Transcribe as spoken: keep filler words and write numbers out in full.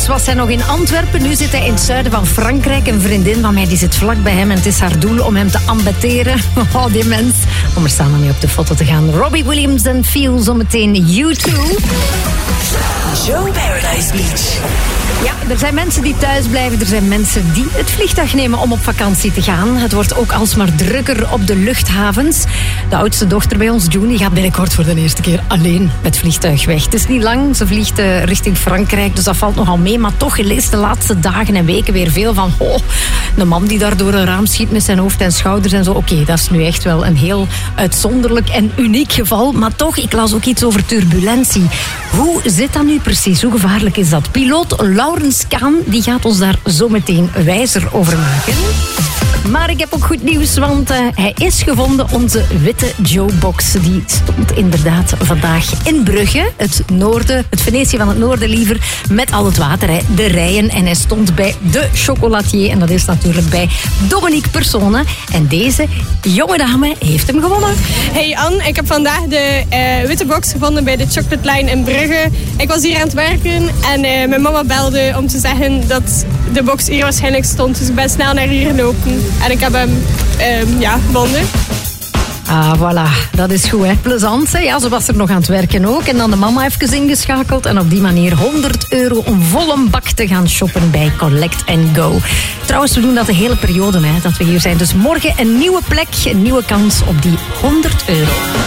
Onlangs was hij nog in Antwerpen. Nu zit hij in het zuiden van Frankrijk. Een vriendin van mij die zit vlak bij hem. En het is haar doel om hem te ambetteren. Oh, die mens. Om er samen mee op de foto te gaan. Robbie Williams en Feel zometeen U twee. Joe Paradise Beach. Ja, er zijn mensen die thuis blijven. Er zijn mensen die het vliegtuig nemen om op vakantie te gaan. Het wordt ook alsmaar drukker op de luchthavens. De oudste dochter bij ons, June, die gaat binnenkort voor de eerste keer alleen met vliegtuig weg. Het is niet lang. Ze vliegt uh, richting Frankrijk, dus dat valt nogal mee. Maar toch, je leest de laatste dagen en weken weer veel van... Oh, een man die daar door een raam schiet met zijn hoofd en schouders en zo. Oké, okay, dat is nu echt wel een heel uitzonderlijk en uniek geval. Maar toch, ik las ook iets over turbulentie. Hoe zit dat nu precies? Hoe gevaarlijk is dat? Piloot Laurens Kaan die gaat ons daar zo meteen wijzer over maken. Maar ik heb ook goed nieuws, want uh, hij is gevonden, onze witte Joe-box. Die stond inderdaad vandaag in Brugge, het noorden, het Venetië van het noorden liever, met al het water, hè, de rijen. En hij stond bij de chocolatier, en dat is natuurlijk bij Dominique Persone. En deze jonge dame heeft hem gewonnen. Hey Anne, ik heb vandaag de uh, witte box gevonden bij de Chocolate Line in Brugge. Ik was hier aan het werken en uh, mijn mama belde om te zeggen dat de box hier waarschijnlijk stond. Dus ik ben snel naar hier gelopen. En ik heb hem uh, ja, gewonnen. Ah, voilà. Dat is goed, hè. Plezant, hè. Ja, ze was er nog aan het werken ook. En dan de mama even ingeschakeld. En op die manier honderd euro om volle bak te gaan shoppen bij Collect and Go. Trouwens, we doen dat de hele periode, hè, dat we hier zijn. Dus morgen een nieuwe plek, een nieuwe kans op die honderd euro.